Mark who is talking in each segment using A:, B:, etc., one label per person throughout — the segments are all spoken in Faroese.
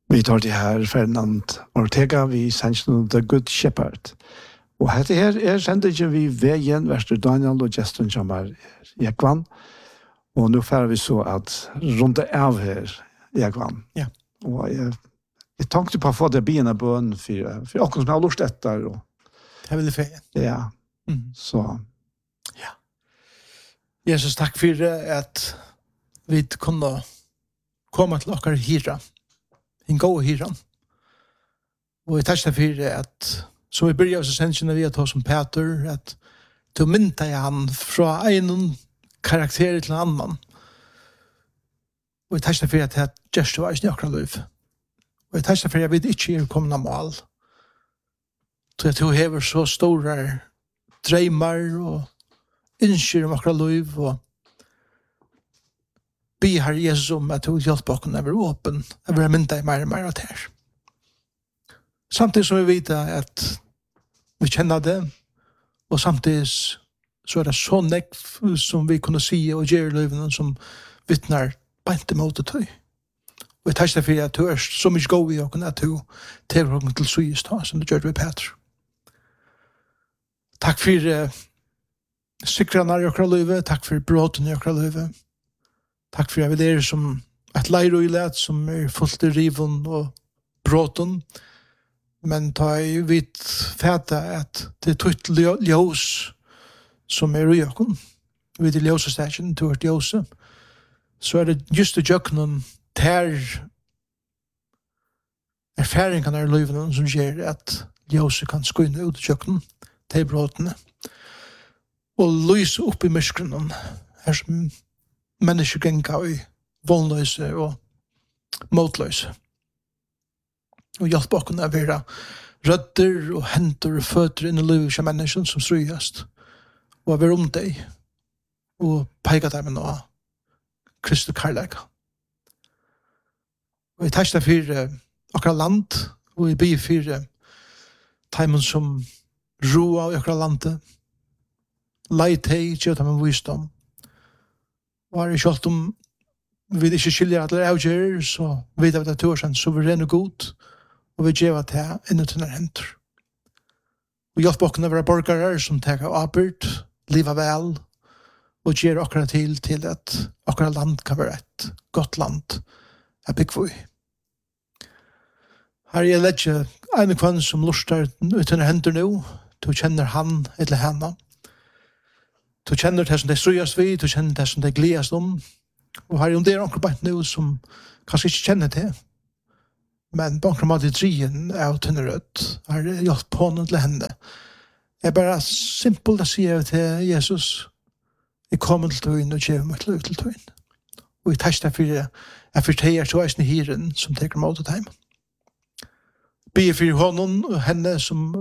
A: Vi tar det her Ferdinand Ortega, vi sender The Good Shepherd. Og dette her sender ikke vi veien, Verster Daniel og Justin Jamar Jekvann. Og nå får vi så at rundt av her Jekvann.
B: Ja.
A: Og jeg tenkte på å få det biene på en for dere som har lyst etter. Og,
B: det er veldig ferie.
A: Ja, så.
B: Ja. Jesus, takk for at vi kunne komme til dere hyra. En god hyra. Og jeg tar seg for at så vi börjar så sen när vi har tagit som Peter att du mynta han från en karaktär till en annan. Och jag tar för att det just var snökra liv. Och jag tar för att jag vet inte hur komna mål. Så att du har så stora drömmar och önskar om akra liv och be Herre Jesus om att du hjälper oss att vara öppen, att vara mynta i mer och mer av det här. Samtidigt som vi vet att vi känner det och samtidigt så är det så nekv som vi kunde se och göra livet som vittnar bant emot det tøy. Och jag tackar för att du är så mycket god i och att du tar oss till syst som du gör med Peter. Tack för sikrarna i okra livet, tack för bråten i okra livet. Tack för att vi är som ett lejrojlet som är fullt i riven och bråten. Men ta i vitt fäta att det är tutt ljus som är i ögon. Vid det ljusstation, tutt ljus. Så är det just det jöknen där erfaringarna i livet som gör att ljuset kan skynda ut i jöknen till bråtene. Och lysa upp i myskren här som människor gänga i våldlösa och motlösa. Og hjelpe oss å være rødder og henter og føtter inn i livet som mennesker som strøyest. Og å være om deg. Og peke deg med noe Kristi kærlighet. Og jeg tar seg for akkurat land, og jeg byr for teimen som roa i akkurat landet. Leitei, ikke at man visdom. Og er ikke alt om vi ikke skiljer at det er avgjører, så vet jeg at det er suverene god, og vi gjør at det er inne til denne henter. Og hjelp oss å være borgere som tar arbeid, livet vel, og gjør akkurat til at akkurat land kan være et godt land å bygge i. Her er det ikke en kvann som luster ut denne henter nå, du kjenner han eller henne. Du kjenner det som det strøyes vid, du kjenner det som det gledes om. Og her er det noen bare nå som kanskje ikke kjenner det. Men på en måte drien er å tynne rødt. Her er hjelp på noe til henne. Jeg bare simpelt å si til Jesus, jeg kommer til tøyen og gjør meg til tøyen. Og jeg tar for det, jeg forteller så eisende hiren som teker mot et heim. Be for honom og henne som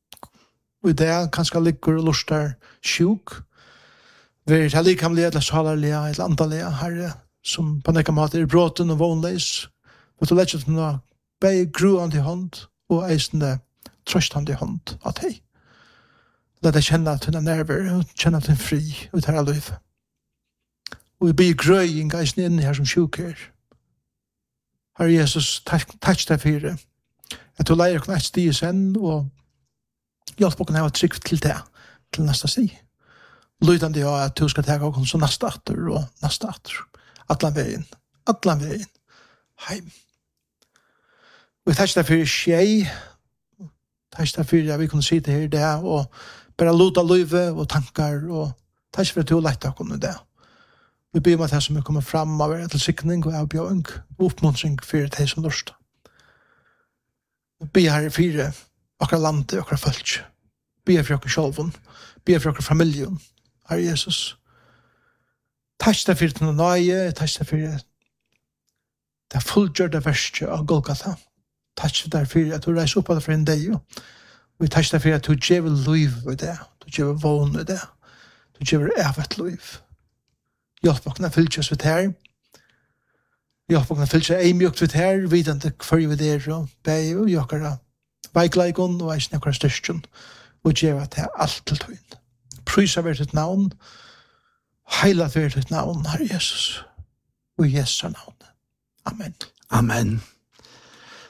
B: i det kanskje ligger og luster sjuk. Vi er likamlige, eller salarlige, eller andalige herre, som på nekka måte er bråten og vånleis. Og du lett til noe bei gruan til hånd, og eisende trøstan til hånd av deg. Lett deg kjenne at hun er nerver, og kjenne at hun er fri, og tar alle liv. Og vi blir grøying eisende inne her som sjuker. Herre Jesus, takk deg for det. At du leier okkur et stige sen, og hjelp okkur hava trygg til det, til nesta stig. Lydande ja at du skal ta okkur så nesta atter, og nesta atter. Atlan veien, heim. Og jeg tar ikke for skjei, tar ikke for at vi kunne sitte her i det, og bare luta livet og tankar, og tar ikke for at du lette okkur i det. Vi ber om at det som er kommet fram av til sikning og avbjøring, og oppmuntring for det som lørst. Vi ber her for okkur landet, okkur folk. Ber for okkur sjolven, ber for okkur familien, Herre Jesus. Takk deg for den nøye, takk deg for det fullgjørte verset av Golgata. Takk deg for at du reiser opp av det for en dag. Og takk deg for at du gjør liv i det, du gjør vån i det, du gjør evet liv. Hjelp oss å fylle oss vidt her. Hjelp oss å fylle oss mjukt vidt her, vidende hver vi der, og be og gjøre veikleikon og eisen akkurat styrstjon, og gjøre at det er alt til tøyen. Prysa ved ditt navn, heilat ved ditt navn, Herre Jesus, og i Jesu navn. Amen.
A: Amen.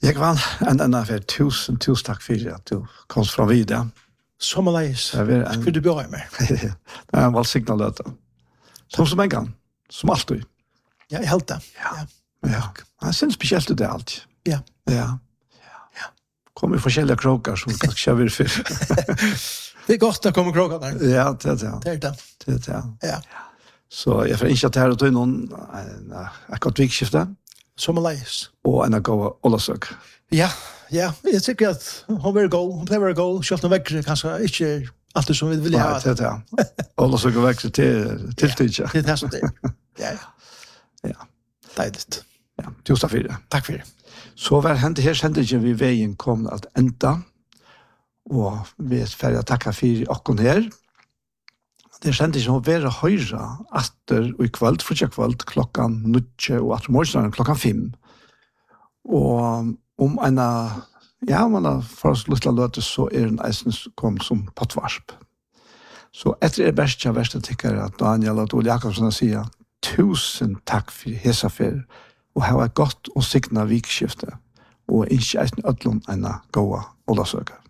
A: Jeg vann en affär, tusen takk for at du kom fra videre.
B: Sommerleis. Takk for du bjør meg.
A: Det en valgsignal løte. Som en gang, som alltid.
B: Ja, jeg helt det.
A: Ja. Jeg synes spesielt det alt.
B: Ja.
A: Kommer forskjellige kroker som kanskje kjører vi før.
B: Det godt å komme kroker der.
A: Ja, det.
B: Ja.
A: Så jeg får ikke at her og tog noen akkurat vikskifte.
B: Sommerleis.
A: Og en gå Ålesøk.
B: Ja, jeg tykker at hun vil gå, hun pleier å gå, selv om vekker kanskje ikke alltid som vi vil ha.
A: Ja. Ålesøk og vekker til tidligere.
B: Det det som det. Ja. Deiligt.
A: Ja, tusen fire.
B: Takk for det.
A: Så var her sendte vi veien kom at enda, og vi er ferdig å takke for åkken her. Det sendte ikke å være høyre atter og i kveld, frutja kveld, klokkan 9 og atter morgenen klokkan 5. Og om en man har for oss lyst til å løte, så den eisen kom som pottvarsp. Så etter best jeg verste tykker at Daniel og Ole Jakobsen sier, tusen takk for hesafer, og ha et godt og signet vikskifte, og ikke eisen ødlom en gåa Ålesøker.